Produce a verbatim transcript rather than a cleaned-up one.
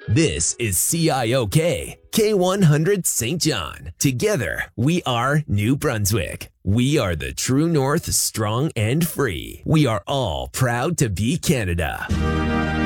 This is C I O K, K one hundred Saint John. Together, we are New Brunswick. We are the true north, strong and free. We are all proud to be Canada.